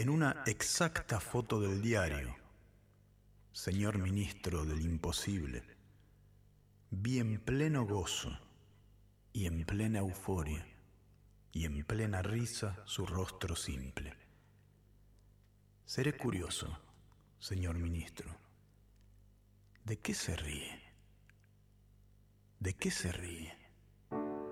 en una exacta foto del diario, señor ministro del imposible, vi en pleno gozo y en plena euforia y en plena risa su rostro simple. Seré curioso, señor ministro. ¿De qué se ríe? ¿De qué se ríe?